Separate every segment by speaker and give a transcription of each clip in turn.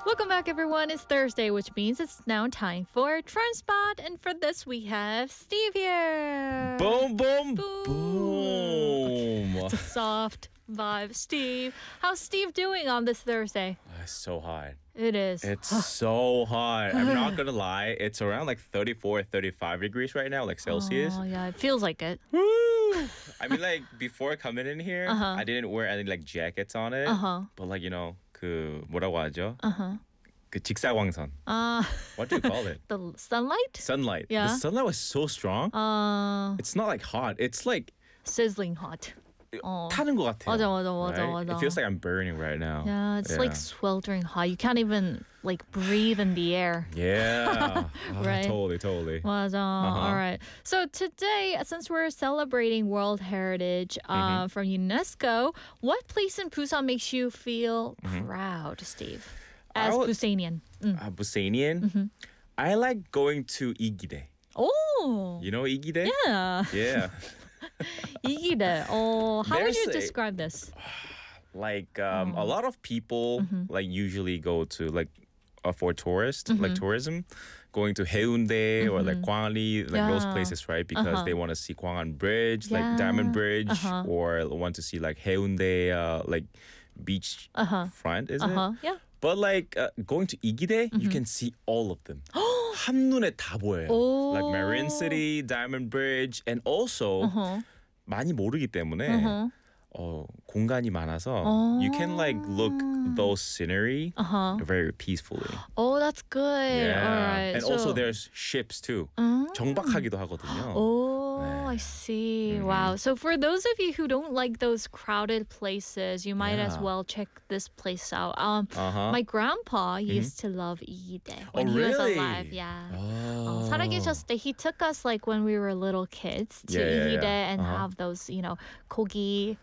Speaker 1: Welcome back, everyone. It's Thursday, which means it's now time for Trendspot. And for this, we have Steve here.
Speaker 2: Boom, boom,
Speaker 1: Boom.
Speaker 2: boom.
Speaker 1: It's a soft vibe. Steve, how's Steve doing on this Thursday?
Speaker 2: It's so hot.
Speaker 1: It is.
Speaker 2: It's so hot. I'm not going to lie. It's around like 34, 35 degrees right now, like Celsius.
Speaker 1: Oh, yeah, it feels like it.
Speaker 2: Woo! I mean, like, before coming in here, I didn't wear any, like, jackets on it. But, like, 뭐라고 하죠? 그 직사광선. What do you call it?
Speaker 1: The sunlight?
Speaker 2: Sunlight.
Speaker 1: Yeah.
Speaker 2: The sunlight was so strong. It's not, like, hot. It's, like,
Speaker 1: Sizzling hot.
Speaker 2: 타는 것 같아요.
Speaker 1: 맞아.
Speaker 2: It feels like I'm burning right now.
Speaker 1: Yeah, it's like sweltering hot. You can't even, like, breathe in the air.
Speaker 2: Yeah.
Speaker 1: Right.
Speaker 2: Totally.
Speaker 1: 맞아. All right. So today, since we're celebrating World Heritage from UNESCO, what place in Busan makes you feel proud, Steve? As Busanian.
Speaker 2: Busanian? I like going to Igide.
Speaker 1: Oh.
Speaker 2: You know Igide?
Speaker 1: Yeah.
Speaker 2: Yeah.
Speaker 1: 이기대. How would
Speaker 2: There's
Speaker 1: you
Speaker 2: a-
Speaker 1: describe this?
Speaker 2: Like a lot of people like usually go to like for tourists like tourism, going to Haeundae or like Gwangi, like those
Speaker 1: Yeah.
Speaker 2: places, right? Because they want to see Gwangan Bridge, like
Speaker 1: Yeah.
Speaker 2: Diamond Bridge, or want to see like Haeundae like beach front, isn't it?
Speaker 1: Yeah.
Speaker 2: But like going to Igide, you can see all of them. 한눈에 다 보여요. Like Marion City, Diamond Bridge, and also 많이 모르기 때문에 공간이 많아서 you can like look those scenery very peacefully.
Speaker 1: Oh, that's good.
Speaker 2: Yeah.
Speaker 1: All right.
Speaker 2: And also there's ships too. 정박하기도 하거든요.
Speaker 1: Oh, I see. Wow. So for those of you who don't like those crowded places, you might as
Speaker 2: Yeah.
Speaker 1: well check this place out. My grandpa used to love Ide when he was
Speaker 2: really?
Speaker 1: alive. Yeah.
Speaker 2: Oh.
Speaker 1: 살아계셨을 때 he took us like when we were little kids to
Speaker 2: Yeah.
Speaker 1: Ide and have those, 고기,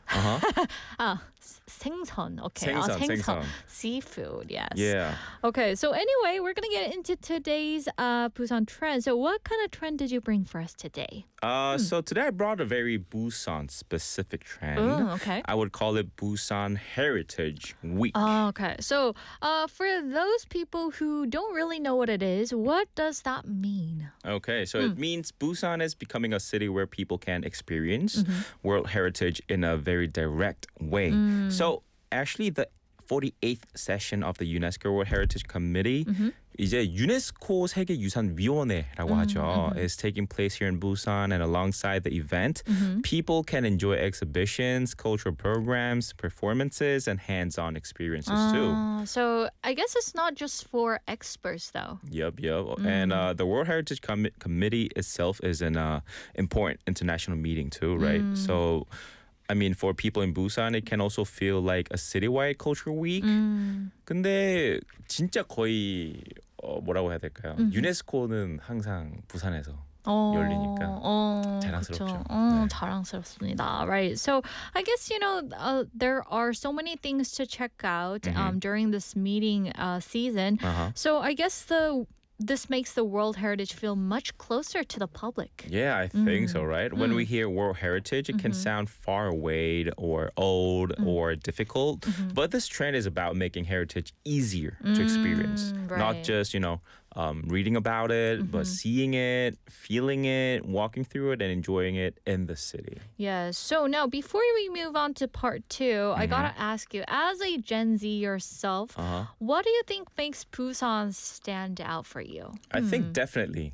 Speaker 1: 생선. Okay.
Speaker 2: 생선.
Speaker 1: Seafood. Yes.
Speaker 2: Yeah.
Speaker 1: Okay, so anyway, we're going to get into today's Busan trend. So what kind of trend did you bring for us today?
Speaker 2: So today I brought a very Busan specific trend.
Speaker 1: Oh, okay.
Speaker 2: I would call it Busan Heritage Week.
Speaker 1: Okay, so for those people who don't really know what it is, what does that mean?
Speaker 2: Okay, so it means Busan is becoming a city where people can experience World Heritage in a very direct way. So actually the 48th session of the UNESCO World Heritage Committee 이제 유네스코 세계유산위원회라고 하죠. is taking place here in Busan, and alongside the event, people can enjoy exhibitions, cultural programs, performances, and hands-on experiences too.
Speaker 1: So I guess it's not just for experts though.
Speaker 2: Yep. And the World Heritage Committee itself is an important international meeting too, right? So I mean, for people in Busan, it can also feel like a citywide culture week. 근데 진짜 거의 뭐라고 해야 될까요? 유네스코는 항상 부산에서 열리니까 자랑스럽죠.
Speaker 1: 그쵸.
Speaker 2: 네.
Speaker 1: 자랑스럽습니다. Right. So I guess, there are so many things to check out during this meeting season. So I guess this makes the World Heritage feel much closer to the public.
Speaker 2: Yeah, I think so, right? When we hear World Heritage, it can sound far away or old or difficult. But this trend is about making heritage easier to experience.
Speaker 1: Right.
Speaker 2: Not just, reading about it, but seeing it, feeling it, walking through it, and enjoying it in the city.
Speaker 1: Yes. So now, before we move on to part two, I gotta ask you, as a Gen Z yourself, what do you think makes Busan stand out for you?
Speaker 2: I think definitely